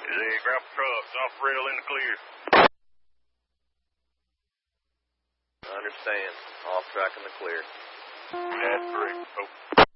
Hey, grab the trucks, off rail in the clear. I understand. Off track in the clear. That's great. Oh.